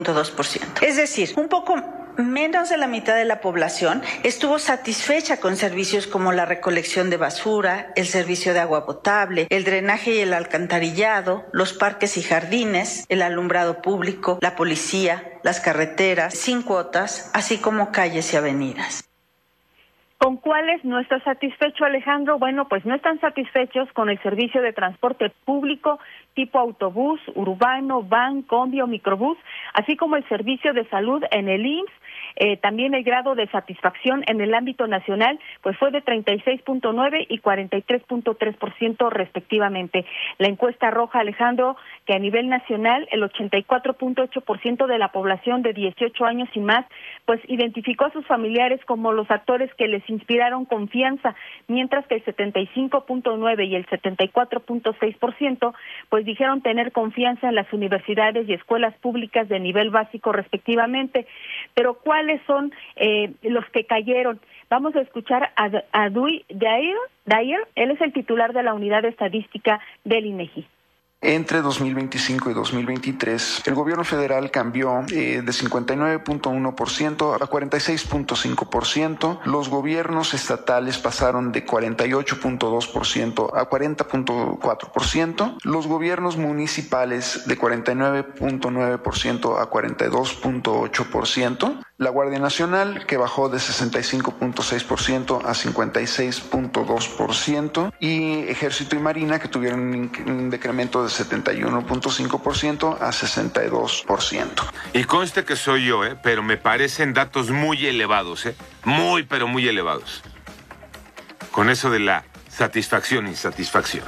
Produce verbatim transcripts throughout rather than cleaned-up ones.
dos por ciento. Es decir, un poco menos de la mitad de la población estuvo satisfecha con servicios como la recolección de basura, el servicio de agua potable, el drenaje y el alcantarillado, los parques y jardines, el alumbrado público, la policía, las carreteras sin cuotas, así como calles y avenidas. ¿Con cuáles no está satisfecho, Alejandro? Bueno, pues no están satisfechos con el servicio de transporte público tipo autobús, urbano, van, combi o microbús, así como el servicio de salud en el I M S S. Eh, también el grado de satisfacción en el ámbito nacional pues fue de treinta y seis punto nueve y cuarenta y tres punto tres por ciento respectivamente. La encuesta arroja, Alejandro, que a nivel nacional el ochenta y cuatro punto ocho por ciento de la población de dieciocho años y más pues identificó a sus familiares como los actores que les inspiraron confianza, mientras que el setenta y cinco punto nueve y el setenta y cuatro punto seis por ciento pues dijeron tener confianza en las universidades y escuelas públicas de nivel básico respectivamente. Pero ¿cuáles son eh, los que cayeron? Vamos a escuchar a, a Dui Dair, Dair, él es el titular de la unidad de estadística del INEGI. Entre dos mil veinticinco y dos mil veintitrés, el gobierno federal cambió eh, de cincuenta y nueve punto uno por ciento a cuarenta y seis punto cinco por ciento. Los gobiernos estatales pasaron de cuarenta y ocho punto dos por ciento a cuarenta punto cuatro por ciento. Los gobiernos municipales de cuarenta y nueve punto nueve por ciento a cuarenta y dos punto ocho por ciento. La Guardia Nacional, que bajó de sesenta y cinco punto seis por ciento a cincuenta y seis punto dos por ciento. Y Ejército y Marina, que tuvieron un, un decremento de setenta y uno punto cinco por ciento a sesenta y dos por ciento. Y conste que soy yo, ¿eh? Pero me parecen datos muy elevados, ¿eh? Muy, pero muy elevados. Con eso de la satisfacción e insatisfacción.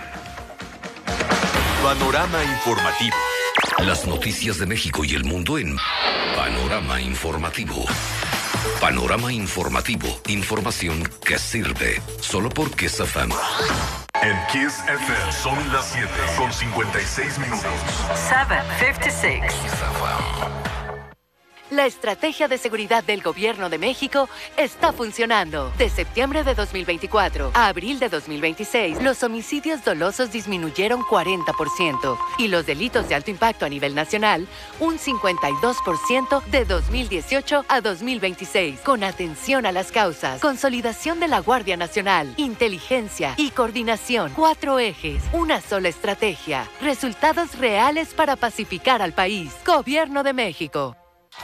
Panorama informativo. Las noticias de México y el mundo en Panorama Informativo. Panorama Informativo. Información que sirve. Solo por Kiss F M. En Kiss F M son las siete con cincuenta y seis minutos. siete cincuenta y seis. La estrategia de seguridad del Gobierno de México está funcionando. De septiembre de dos mil veinticuatro a abril de dos mil veintiséis, los homicidios dolosos disminuyeron cuarenta por ciento y los delitos de alto impacto a nivel nacional un cincuenta y dos por ciento de dos mil dieciocho a dos mil veintiséis. Con atención a las causas, consolidación de la Guardia Nacional, inteligencia y coordinación. Cuatro ejes, una sola estrategia. Resultados reales para pacificar al país. Gobierno de México.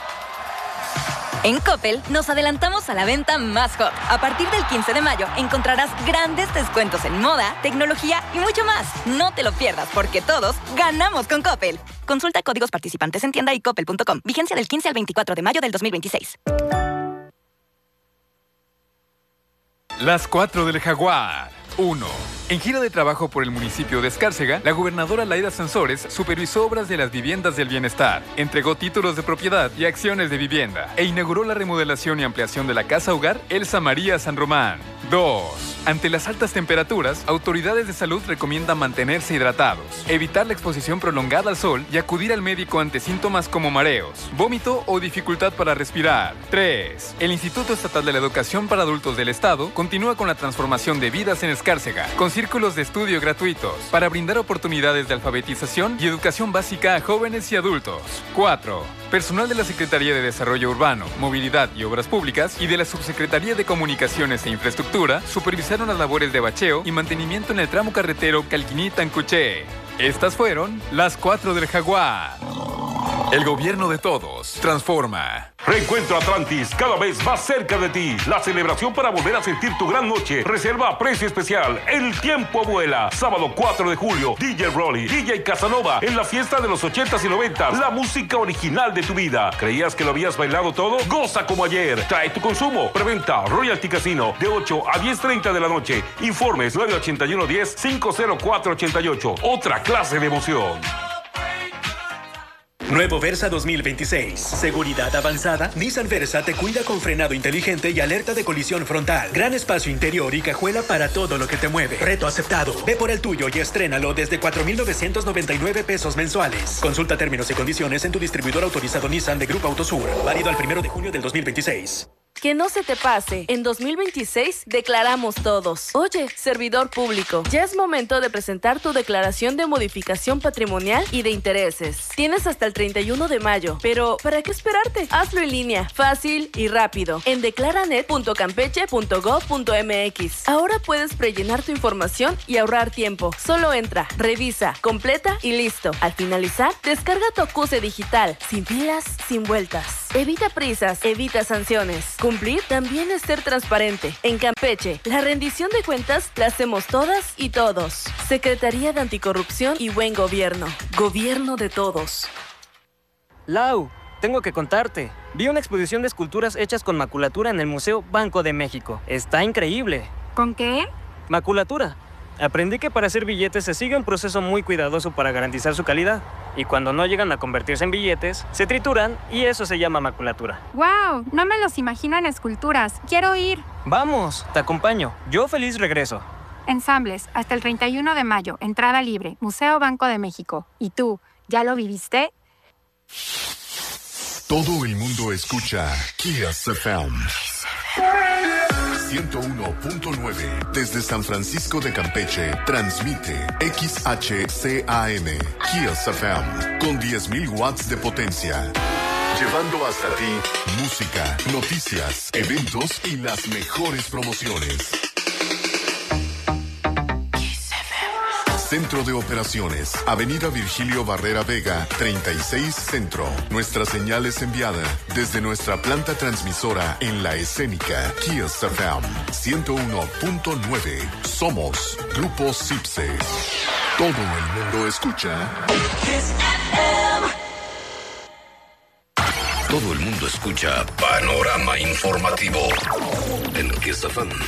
En Coppel nos adelantamos a la venta más hot. A partir del quince de mayo encontrarás grandes descuentos en moda, tecnología y mucho más. No te lo pierdas porque todos ganamos con Coppel. Consulta códigos participantes en tienda y coppel punto com. Vigencia del quince al veinticuatro de mayo del dos mil veintiséis. Las cuatro del Jaguar. uno. En gira de trabajo por el municipio de Escárcega, la gobernadora Laida Sansores supervisó obras de las viviendas del bienestar, entregó títulos de propiedad y acciones de vivienda e inauguró la remodelación y ampliación de la Casa Hogar Elsa María San Román. dos. Ante las altas temperaturas, autoridades de salud recomiendan mantenerse hidratados, evitar la exposición prolongada al sol y acudir al médico ante síntomas como mareos, vómito o dificultad para respirar. tres. El Instituto Estatal de la Educación para Adultos del Estado continúa con la transformación de vidas en Escárcega, con círculos de estudio gratuitos para brindar oportunidades de alfabetización y educación básica a jóvenes y adultos. cuatro. Personal de la Secretaría de Desarrollo Urbano, Movilidad y Obras Públicas y de la Subsecretaría de Comunicaciones e Infraestructura supervisaron las labores de bacheo y mantenimiento en el tramo carretero Calquiní-Tancuché. Estas fueron las cuatro del Jaguar. El gobierno de todos transforma. Reencuentro Atlantis, cada vez más cerca de ti. La celebración para volver a sentir tu gran noche. Reserva a precio especial. El tiempo vuela. Sábado cuatro de julio. D J Rolly, D J Casanova. En la fiesta de los ochentas y noventas. La música original de tu vida. ¿Creías que lo habías bailado todo? Goza como ayer. Trae tu consumo. Preventa Royalty Casino. De ocho a diez treinta de la noche. Informes nueve ochenta y uno diez cinco cero cuatro ochenta y ocho. Otra clase de emoción. Nuevo Versa dos mil veintiséis. Seguridad avanzada. Nissan Versa te cuida con frenado inteligente y alerta de colisión frontal. Gran espacio interior y cajuela para todo lo que te mueve. Reto aceptado. Ve por el tuyo y estrénalo desde cuatro mil novecientos noventa y nueve pesos mensuales. Consulta términos y condiciones en tu distribuidor autorizado Nissan de Grupo Autosur. Válido al primero de junio del dos mil veintiséis. Que no se te pase. En dos mil veintiséis declaramos todos. Oye, servidor público, ya es momento de presentar tu declaración de modificación patrimonial y de intereses. Tienes hasta el treinta y uno de mayo, pero ¿para qué esperarte? Hazlo en línea, fácil y rápido, en declaranet punto campeche punto gob punto mx. Ahora puedes prellenar tu información y ahorrar tiempo. Solo entra, revisa, completa y listo. Al finalizar, descarga tu acuse digital, sin filas, sin vueltas. Evita prisas, evita sanciones. Cumplir también es ser transparente. En Campeche, la rendición de cuentas la hacemos todas y todos. Secretaría de Anticorrupción y Buen Gobierno. Gobierno de todos. Lau, tengo que contarte. Vi una exposición de esculturas hechas con maculatura en el Museo Banco de México. Está increíble. ¿Con qué? Maculatura. Aprendí que para hacer billetes se sigue un proceso muy cuidadoso para garantizar su calidad. Y cuando no llegan a convertirse en billetes, se trituran y eso se llama maculatura. ¡Wow! No me los imagino en esculturas. Quiero ir. Vamos, te acompaño. Yo feliz regreso. Ensambles, hasta el treinta y uno de mayo. Entrada libre. Museo Banco de México. ¿Y tú, ya lo viviste? Todo el mundo escucha Kiss F M. ciento uno punto nueve desde San Francisco de Campeche transmite X H C A M Kiss F M con diez mil watts de potencia, llevando hasta ti música, noticias, eventos y las mejores promociones. Centro de Operaciones, Avenida Virgilio Barrera Vega, treinta y seis Centro. Nuestra señal es enviada desde nuestra planta transmisora en La Escénica, Kiss F M ciento uno punto nueve. Somos Grupo Cipse. Todo el mundo escucha Kiss F M. Todo el mundo escucha Panorama Informativo en Kiss F M.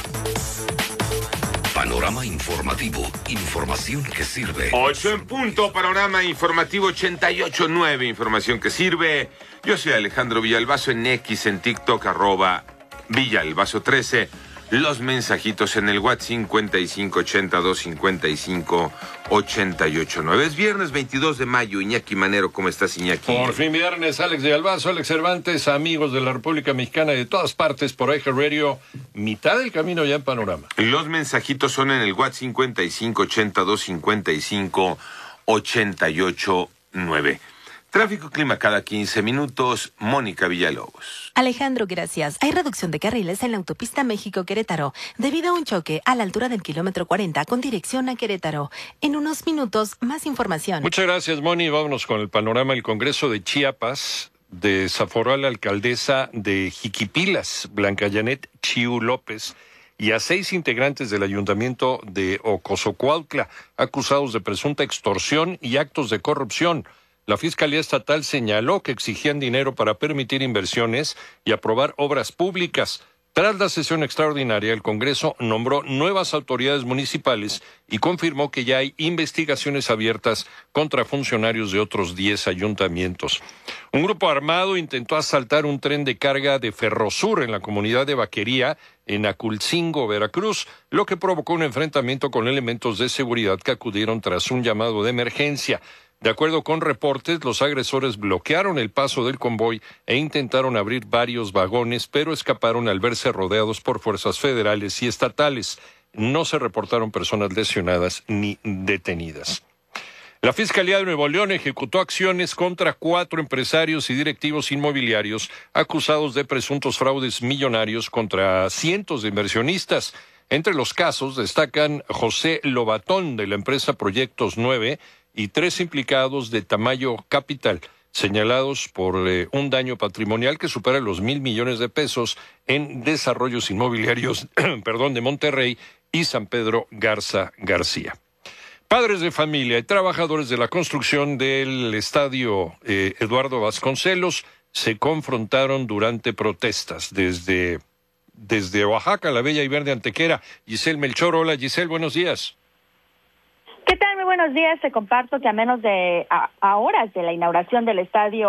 Panorama Informativo, información que sirve. Ocho en punto, Panorama Informativo ochenta y ocho nueve, información que sirve. Yo soy Alejandro Villalbazo en X, en TikTok, arroba Villalbazo trece. Los mensajitos en el WhatsApp cincuenta y cinco ochenta y dos cincuenta y cinco ochenta y ocho nueve. Es viernes veintidós de mayo. Iñaki Manero, ¿cómo estás, Iñaki? Por fin viernes, Alex Villalbazo, Alex Cervantes, amigos de la República Mexicana y de todas partes por Eje Radio, mitad del camino ya en Panorama. Los mensajitos son en el WhatsApp cincuenta y cinco ochenta y dos cincuenta y cinco ochenta y ocho nueve. Tráfico clima cada quince minutos, Mónica Villalobos. Alejandro, gracias. Hay reducción de carriles en la autopista México-Querétaro debido a un choque a la altura del kilómetro cuarenta con dirección a Querétaro. En unos minutos, más información. Muchas gracias, Moni. Vámonos con el panorama. El Congreso de Chiapas desaforó a la alcaldesa de Jiquipilas, Blanca Janet Chiu López, y a seis integrantes del ayuntamiento de Ocosocuautla, acusados de presunta extorsión y actos de corrupción. La Fiscalía Estatal señaló que exigían dinero para permitir inversiones y aprobar obras públicas. Tras la sesión extraordinaria, el Congreso nombró nuevas autoridades municipales y confirmó que ya hay investigaciones abiertas contra funcionarios de otros diez ayuntamientos. Un grupo armado intentó asaltar un tren de carga de Ferrosur en la comunidad de Vaquería, en Aculcingo, Veracruz, lo que provocó un enfrentamiento con elementos de seguridad que acudieron tras un llamado de emergencia. De acuerdo con reportes, los agresores bloquearon el paso del convoy e intentaron abrir varios vagones, pero escaparon al verse rodeados por fuerzas federales y estatales. No se reportaron personas lesionadas ni detenidas. La Fiscalía de Nuevo León ejecutó acciones contra cuatro empresarios y directivos inmobiliarios acusados de presuntos fraudes millonarios contra cientos de inversionistas. Entre los casos destacan José Lobatón, de la empresa Proyectos nueve, y tres implicados de Tamayo Capital, señalados por eh, un daño patrimonial que supera los mil millones de pesos en desarrollos inmobiliarios perdón, de Monterrey y San Pedro Garza García. Padres de familia y trabajadores de la construcción del estadio eh, Eduardo Vasconcelos se confrontaron durante protestas desde, desde Oaxaca, la bella y verde Antequera. Giselle Melchor, hola Giselle, buenos días. ¿Qué tal? Muy buenos días. Te comparto que a menos de a, a horas de la inauguración del estadio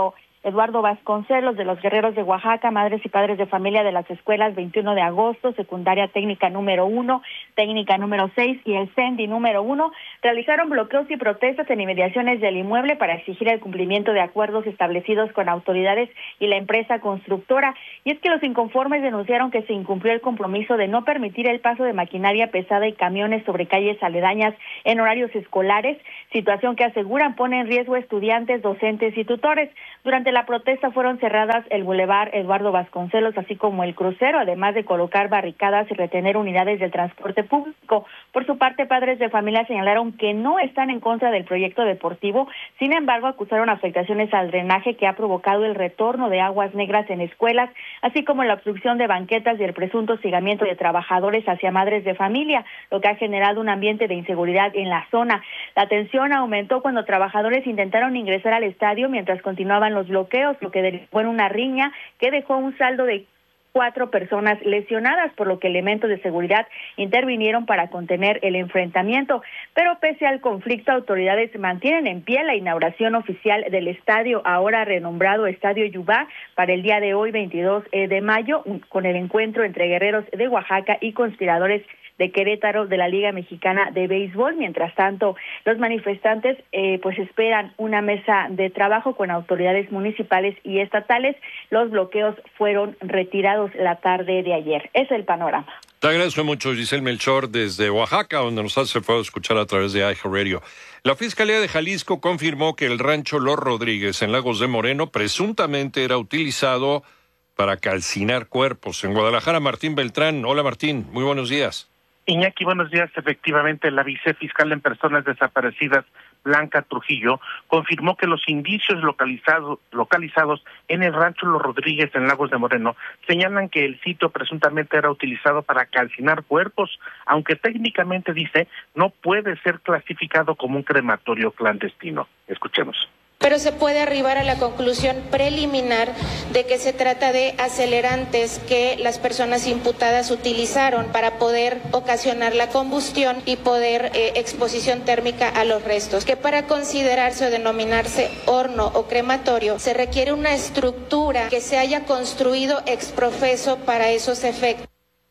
Eduardo Vasconcelos de los Guerreros de Oaxaca, madres y padres de familia de las escuelas veintiuno de agosto, secundaria técnica número uno, técnica número seis y el CENDI número uno, realizaron bloqueos y protestas en inmediaciones del inmueble para exigir el cumplimiento de acuerdos establecidos con autoridades y la empresa constructora. Y es que los inconformes denunciaron que se incumplió el compromiso de no permitir el paso de maquinaria pesada y camiones sobre calles aledañas en horarios escolares, situación que aseguran pone en riesgo a estudiantes, docentes y tutores. Durante la protesta fueron cerradas el bulevar Eduardo Vasconcelos, así como el crucero, además de colocar barricadas y retener unidades del transporte público. Por su parte, padres de familia señalaron que no están en contra del proyecto deportivo, sin embargo, acusaron afectaciones al drenaje que ha provocado el retorno de aguas negras en escuelas, así como la obstrucción de banquetas y el presunto hostigamiento de trabajadores hacia madres de familia, lo que ha generado un ambiente de inseguridad en la zona. La tensión aumentó cuando trabajadores intentaron ingresar al estadio mientras continuaban los bloqueos, lo que derivó en una riña que dejó un saldo de cuatro personas lesionadas, por lo que elementos de seguridad intervinieron para contener el enfrentamiento. Pero pese al conflicto, autoridades mantienen en pie la inauguración oficial del estadio, ahora renombrado Estadio Yubá, para el día de hoy, veintidós de mayo, con el encuentro entre Guerreros de Oaxaca y Conspiradores de Querétaro de la Liga Mexicana de Béisbol. Mientras tanto, los manifestantes eh, pues esperan una mesa de trabajo con autoridades municipales y estatales. Los bloqueos fueron retirados la tarde de ayer. Es el panorama. Te agradezco mucho, Giselle Melchor, desde Oaxaca, donde nos hace el favor de escuchar a través de iHeartRadio. La Fiscalía de Jalisco confirmó que el rancho Los Rodríguez en Lagos de Moreno presuntamente era utilizado para calcinar cuerpos. En Guadalajara, Martín Beltrán. Hola, Martín. Muy buenos días. Iñaki, buenos días. Efectivamente, la vicefiscal en personas desaparecidas, Blanca Trujillo, confirmó que los indicios localizados, localizados en el rancho Los Rodríguez en Lagos de Moreno señalan que el sitio presuntamente era utilizado para calcinar cuerpos, aunque técnicamente, dice, no puede ser clasificado como un crematorio clandestino. Escuchemos. Pero se puede arribar a la conclusión preliminar de que se trata de acelerantes que las personas imputadas utilizaron para poder ocasionar la combustión y poder eh, exposición térmica a los restos, que para considerarse o denominarse horno o crematorio se requiere una estructura que se haya construido ex profeso para esos efectos.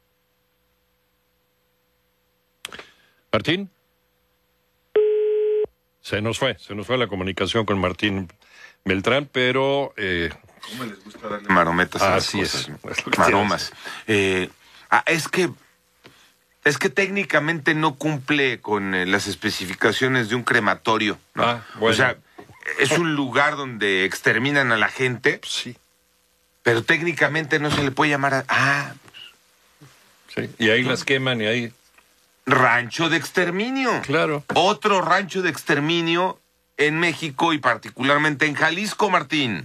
Martín. Se nos fue, se nos fue la comunicación con Martín Beltrán, pero... Eh, ¿Cómo les gusta darle marometas a las así cosas? Es, es Maromas. Eh, ah, es que es que técnicamente no cumple con eh, las especificaciones de un crematorio, ¿no? Ah, bueno. O sea, es un lugar donde exterminan a la gente, sí, pero técnicamente no se le puede llamar a... Ah, sí, y ahí las queman y ahí... Rancho de exterminio. Claro. Otro rancho de exterminio en México y particularmente en Jalisco, Martín.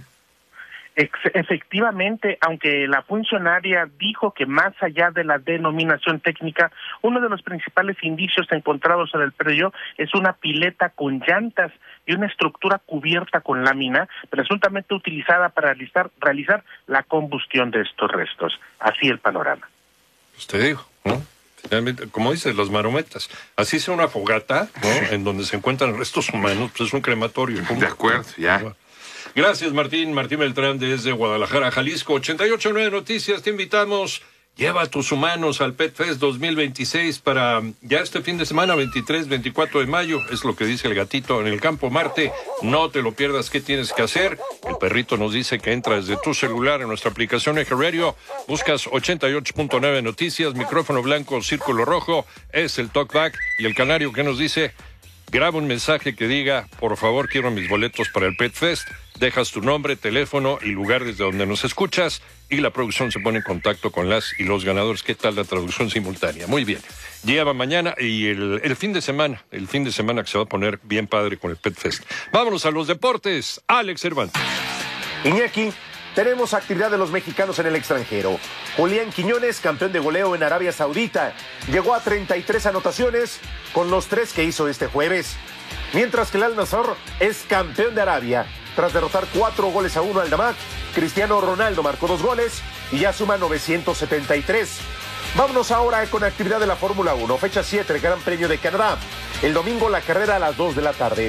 Efectivamente, aunque la funcionaria dijo que más allá de la denominación técnica, uno de los principales indicios encontrados en el predio es una pileta con llantas y una estructura cubierta con lámina, presuntamente utilizada para realizar, realizar la combustión de estos restos. Así el panorama. Pues te digo, ¿no? Como dices, las marometas. Así sea una fogata, ¿no? En donde se encuentran restos humanos, pues es un crematorio. De acuerdo, ya. Gracias, Martín. Martín Beltrán desde Guadalajara, Jalisco. ochenta y ocho punto nueve Noticias, te invitamos. Lleva a tus humanos al Pet Fest dos mil veintiséis para ya este fin de semana, veintitrés, veinticuatro de mayo. Es lo que dice el gatito en el Campo Marte. No te lo pierdas. ¿Qué tienes que hacer? El perrito nos dice que entra desde tu celular en nuestra aplicación iHeartRadio. Buscas ochenta y ocho punto nueve Noticias, micrófono blanco, círculo rojo. Es el talkback. Y el canario que nos dice... Graba un mensaje que diga, por favor, quiero mis boletos para el Pet Fest. Dejas tu nombre, teléfono y lugar desde donde nos escuchas y la producción se pone en contacto con las y los ganadores. ¿Qué tal la traducción simultánea? Muy bien. Lleva mañana y el, el fin de semana, el fin de semana que se va a poner bien padre con el Pet Fest. Vámonos a los deportes. Alex Cervantes. Iñaki, tenemos actividad de los mexicanos en el extranjero. Julián Quiñones, campeón de goleo en Arabia Saudita, llegó a treinta y tres anotaciones con los tres que hizo este jueves. Mientras que el Al-Nassr es campeón de Arabia. Tras derrotar cuatro goles a uno al Damak, Cristiano Ronaldo marcó dos goles y ya suma novecientos setenta y tres. Vámonos ahora con actividad de la Fórmula uno, fecha siete, el Gran Premio de Canadá. El domingo la carrera a las dos de la tarde.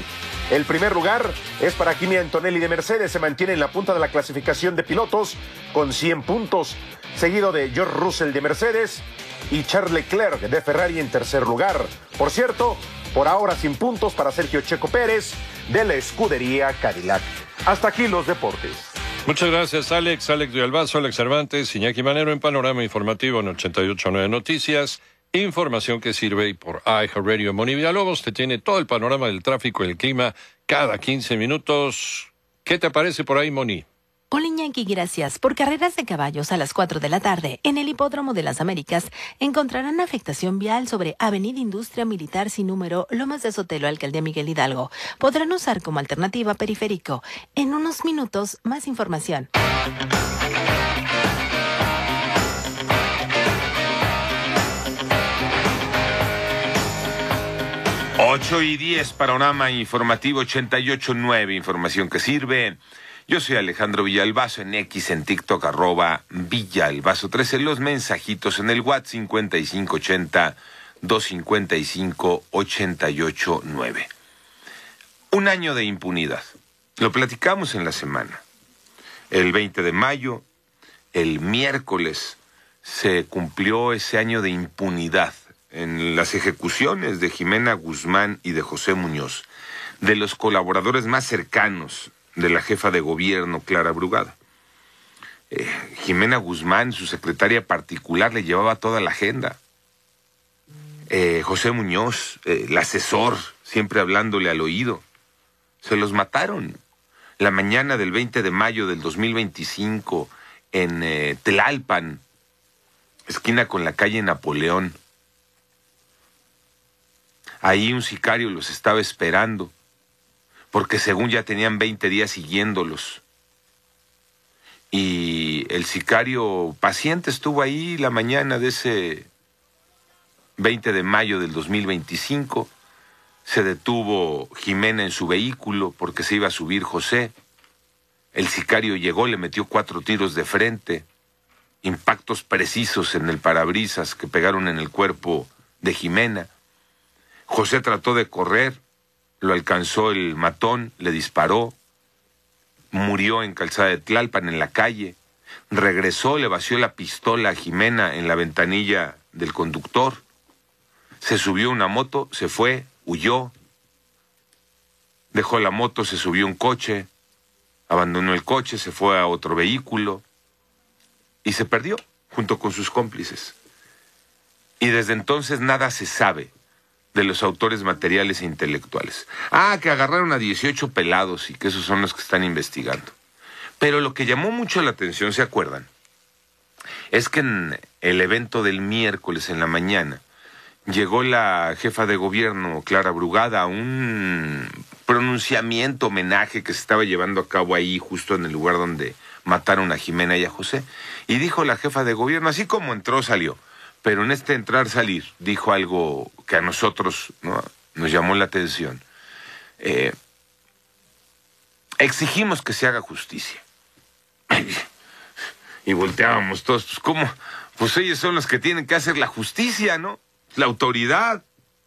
El primer lugar es para Kimi Antonelli de Mercedes, se mantiene en la punta de la clasificación de pilotos con cien puntos, seguido de George Russell de Mercedes y Charles Leclerc de Ferrari en tercer lugar. Por cierto, por ahora sin puntos para Sergio Checo Pérez de la escudería Cadillac. Hasta aquí los deportes. Muchas gracias, Alex. Alex Villalbazo, Alex Cervantes, Iñaki Manero en Panorama Informativo en ochenta y ocho punto nueve Noticias. Información que sirve y por iHeartRadio. Moni Villalobos te tiene todo el panorama del tráfico y el clima cada quince minutos. ¿Qué te parece por ahí, Moni? Hola Iñaki, gracias. Por carreras de caballos a las cuatro de la tarde, en el Hipódromo de las Américas, encontrarán afectación vial sobre Avenida Industria Militar sin número, Lomas de Sotelo, Alcaldía Miguel Hidalgo. Podrán usar como alternativa periférico. En unos minutos, más información. ocho y diez, Panorama Informativo ochenta y ocho punto nueve, información que sirve. Yo soy Alejandro Villalbazo, en X, en TikTok, arroba Villalbazo trece, los mensajitos en el WhatsApp cincuenta y cinco ochenta, doscientos cincuenta y cinco, ochenta y ocho nueve. Un año de impunidad. Lo platicamos en la semana. El veinte de mayo, el miércoles, se cumplió ese año de impunidad en las ejecuciones de Jimena Guzmán y de José Muñoz, de los colaboradores más cercanos de la jefa de gobierno, Clara Brugada. Eh, Jimena Guzmán, su secretaria particular, le llevaba toda la agenda. Eh, José Muñoz, eh, el asesor, siempre hablándole al oído. Se los mataron. La mañana del veinte de mayo del dos mil veinticinco, en eh, Tlalpan, esquina con la calle Napoleón. Ahí un sicario los estaba esperando, porque según ya tenían veinte días siguiéndolos. Y el sicario paciente estuvo ahí la mañana de ese veinte de mayo del dos mil veinticinco. Se detuvo Jimena en su vehículo porque se iba a subir José. El sicario llegó, le metió cuatro tiros de frente, impactos precisos en el parabrisas que pegaron en el cuerpo de Jimena. José trató de correr, lo alcanzó el matón, le disparó, murió en Calzada de Tlalpan, en la calle. Regresó, le vació la pistola a Jimena en la ventanilla del conductor. Se subió a una moto, se fue, huyó. Dejó la moto, se subió a un coche, abandonó el coche, se fue a otro vehículo y se perdió junto con sus cómplices. Y desde entonces nada se sabe de los autores materiales e intelectuales. Ah, que agarraron a dieciocho pelados y que esos son los que están investigando. Pero lo que llamó mucho la atención, ¿se acuerdan? Es que en el evento del miércoles en la mañana llegó la jefa de gobierno, Clara Brugada, a un pronunciamiento, homenaje que se estaba llevando a cabo ahí, justo en el lugar donde mataron a Jimena y a José. Y dijo la jefa de gobierno, así como entró, salió. Pero en este entrar-salir dijo algo que a nosotros, ¿no?, nos llamó la atención. Eh, exigimos que se haga justicia. Y volteábamos todos, pues ¿cómo? Pues ellos son los que tienen que hacer la justicia, ¿no? La autoridad.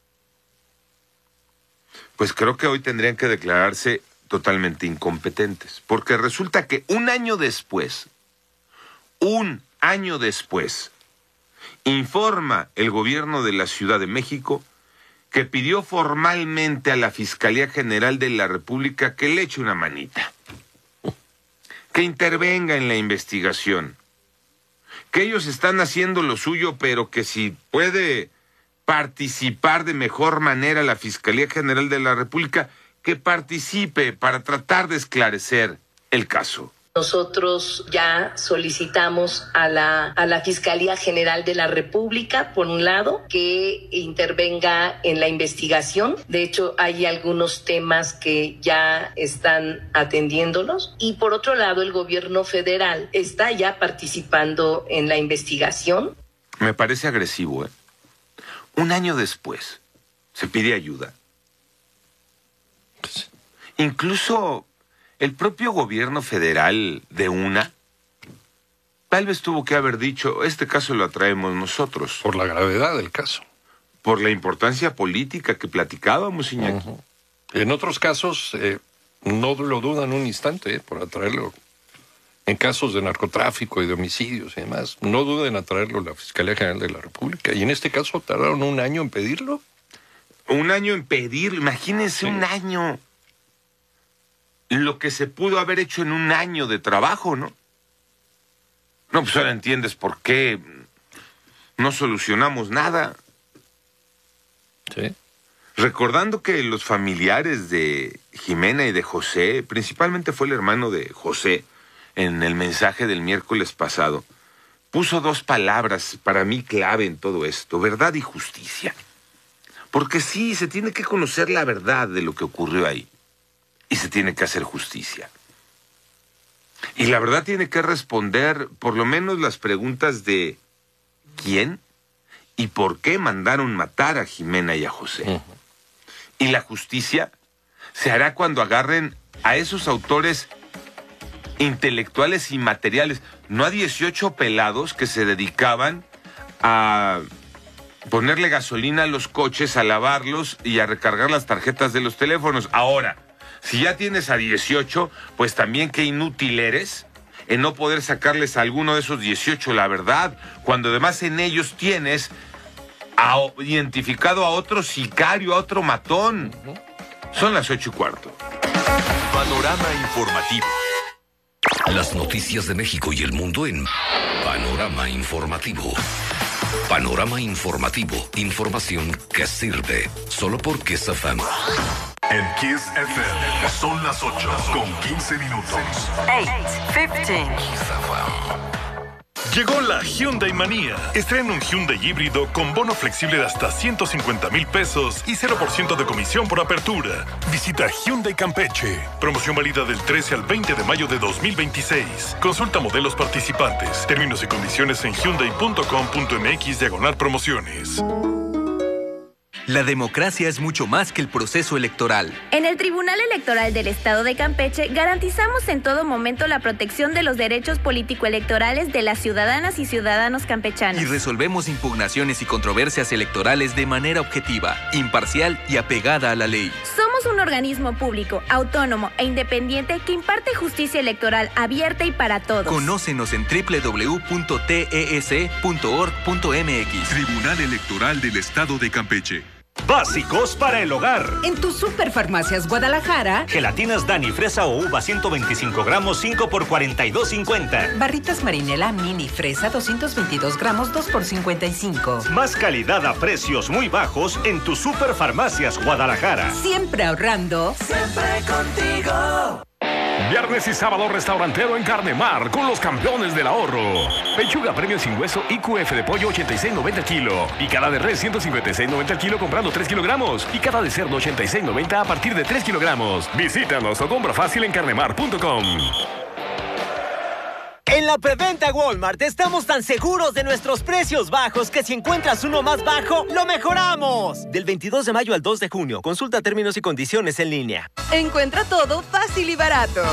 Pues creo que hoy tendrían que declararse totalmente incompetentes, porque resulta que un año después, un año después, informa el gobierno de la Ciudad de México que pidió formalmente a la Fiscalía General de la República que le eche una manita, que intervenga en la investigación, que ellos están haciendo lo suyo, pero que si puede participar de mejor manera la Fiscalía General de la República, que participe para tratar de esclarecer el caso. Nosotros ya solicitamos a la, a la Fiscalía General de la República, por un lado, que intervenga en la investigación. De hecho, hay algunos temas que ya están atendiéndolos. Y por otro lado, el gobierno federal está ya participando en la investigación. Me parece agresivo, ¿eh? Un año después se pide ayuda. Incluso el propio gobierno federal de una, tal vez tuvo que haber dicho, este caso lo traemos nosotros. Por la gravedad del caso. Por la importancia política que platicábamos, Iñaki. Uh-huh. En otros casos, eh, no lo dudan un instante eh, por atraerlo. En casos de narcotráfico y de homicidios y demás, no duden en atraerlo a la Fiscalía General de la República. Y en este caso tardaron un año en pedirlo. Un año en pedirlo, imagínense sí. un año. Lo que se pudo haber hecho en un año de trabajo, ¿no? No, pues ahora entiendes por qué no solucionamos nada. Sí. Recordando que los familiares de Jimena y de José, principalmente fue el hermano de José, en el mensaje del miércoles pasado, puso dos palabras para mí clave en todo esto, verdad y justicia. Porque sí, se tiene que conocer la verdad de lo que ocurrió ahí. Y se tiene que hacer justicia. Y la verdad tiene que responder por lo menos las preguntas de ¿quién y por qué mandaron matar a Jimena y a José? Uh-huh. Y la justicia se hará cuando agarren a esos autores intelectuales y materiales, no a dieciocho pelados que se dedicaban a ponerle gasolina a los coches, a lavarlos y a recargar las tarjetas de los teléfonos. Ahora, si ya tienes a dieciocho, pues también qué inútil eres en no poder sacarles a alguno de esos dieciocho la verdad, cuando además en ellos tienes a, identificado a otro sicario, a otro matón. Son las ocho y cuarto. Panorama informativo. Las noticias de México y el mundo en Panorama Informativo. Panorama Informativo. Información que sirve. Solo por Kiss F M. En Kiss F M son las ocho con quince minutos. ocho, quince. Llegó la Hyundai Manía. Estrena un Hyundai híbrido con bono flexible de hasta ciento cincuenta mil pesos y cero por ciento de comisión por apertura. Visita Hyundai Campeche. Promoción válida del trece al veinte de mayo de dos mil veintiséis. Consulta modelos participantes. Términos y condiciones en hyundai punto com punto m x diagonal promociones. La democracia es mucho más que el proceso electoral. En el Tribunal Electoral del Estado de Campeche garantizamos en todo momento la protección de los derechos político-electorales de las ciudadanas y ciudadanos campechanos. Y resolvemos impugnaciones y controversias electorales de manera objetiva, imparcial y apegada a la ley. Somos un organismo público, autónomo e independiente que imparte justicia electoral abierta y para todos. Conócenos en doble u doble u doble u punto t e s punto org punto m x. Tribunal Electoral del Estado de Campeche. Básicos para el hogar. En tus Superfarmacias Guadalajara. Gelatinas Dani, fresa o uva ciento veinticinco gramos, cinco por cuarenta y dos cincuenta. Barritas Marinela Mini Fresa doscientos veintidós gramos, dos por cincuenta y cinco. Más calidad a precios muy bajos en tus Superfarmacias Guadalajara. Siempre ahorrando. Siempre contigo. Viernes y sábado restaurantero en Carnemar con los campeones del ahorro. Pechuga premio sin hueso I Q F de pollo ochenta y seis noventa el kilo. Picada de res ciento cincuenta y seis noventa el kilo comprando tres kilogramos. Picada de cerdo ochenta y seis noventa a partir de tres kilogramos. Visítanos o compra fácil en carnemar punto com. En la preventa Walmart estamos tan seguros de nuestros precios bajos que si encuentras uno más bajo, ¡lo mejoramos! Del veintidós de mayo al dos de junio. Consulta términos y condiciones en línea. Encuentra todo fácil y barato.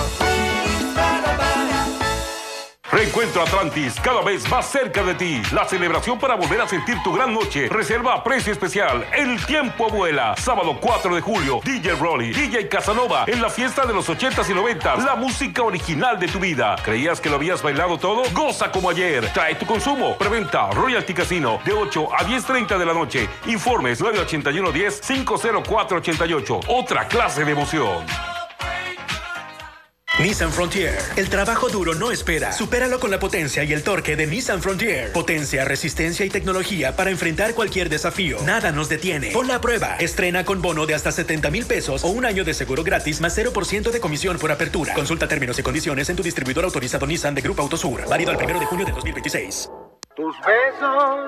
Reencuentro Atlantis, cada vez más cerca de ti. La celebración para volver a sentir tu gran noche. Reserva a precio especial. El tiempo vuela. Sábado cuatro de julio. D J Rolly, D J Casanova. En la fiesta de los ochentas y noventas. La música original de tu vida. ¿Creías que lo habías bailado todo? Goza como ayer. Trae tu consumo. Preventa Royalty Casino. De ocho a diez treinta de la noche. Informes nueve ochenta y uno diez cinco cero cuatro ochenta y ocho. Otra clase de emoción. Nissan Frontier. El trabajo duro no espera. Supéralo con la potencia y el torque de Nissan Frontier. Potencia, resistencia y tecnología para enfrentar cualquier desafío. Nada nos detiene. Pon la prueba. Estrena con bono de hasta setenta mil pesos o un año de seguro gratis más cero por ciento de comisión por apertura. Consulta términos y condiciones en tu distribuidor autorizado Nissan de Grupo Autosur. Válido al primero de junio de dos mil veintiséis. Tus besos